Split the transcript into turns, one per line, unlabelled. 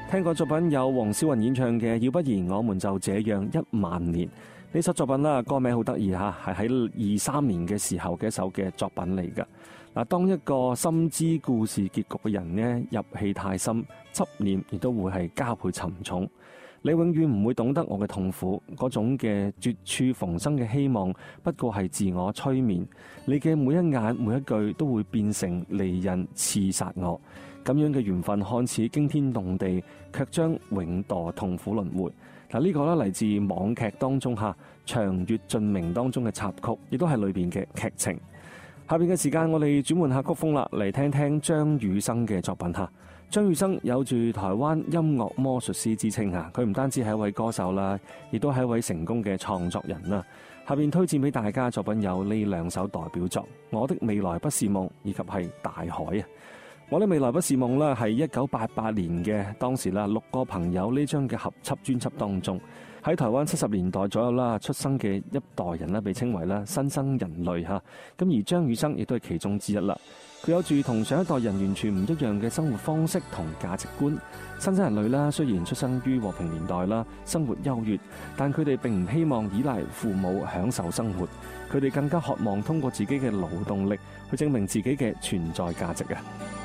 聽過作品有黃少雲演唱嘅《要不然我們就這樣10000年》呢首作品啦，歌名好得意吓，係喺23年嘅時候嘅一首嘅作品嚟噶。嗱，當一個深知故事結局嘅人呢，入戲太深，執念亦都會係加倍沉重。你永遠唔會懂得我嘅痛苦，嗰種嘅絕處逢生嘅希望，不過係自我催眠。你嘅每一眼每一句都會變成利刃刺殺我。咁樣嘅緣分看似驚天動地，卻將永墮痛苦輪迴。嗱，呢個咧嚟自網劇當中《長月燼明》當中嘅插曲，亦都係裏邊嘅劇情。下邊嘅時間，我哋轉換下曲風啦，嚟聽聽張雨生嘅作品嚇。張雨生有住台灣音樂魔術師之稱嚇，佢唔單止係一位歌手啦，亦都係一位成功嘅創作人啦。下邊推薦俾大家作品有呢2首代表作《我的未來不是夢》以及係《大海》啊。我的未來不是夢啦，係1988年嘅，當時啦6個朋友呢張嘅合輯專輯當中，喺台灣70年代左右啦出生嘅一代人啦，被稱為啦新生人類嚇。咁而張雨生亦都係其中之一啦。佢有住同上一代人完全唔一樣嘅生活方式同價值觀。新生人類啦，雖然出生於和平年代啦，生活優越，但佢哋並唔希望依賴父母享受生活，佢哋更加渴望通過自己嘅勞動力去證明自己嘅存在價值啊！